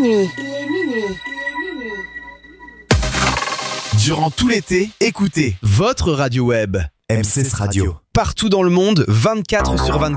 minuit. Durant tout l'été, écoutez votre radio web. M6 Radio. Partout dans le monde, 24/24.